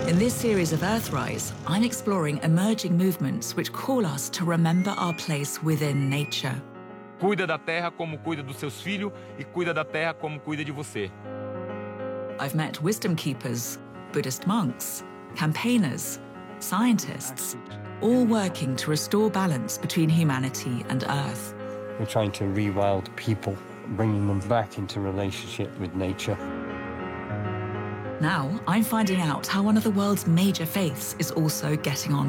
In this series of Earthrise, I'm exploring emerging movements which call us to remember our place within nature. Cuida da terra como cuida dos seus filhos e cuida da terra como cuida de você. I've met wisdom keepers, Buddhist monks, campaigners, scientists, all working to restore balance between humanity and Earth. We're trying to rewild people, bringing them back into relationship with nature. Now, I'm finding out how one of the world's major faiths is also getting on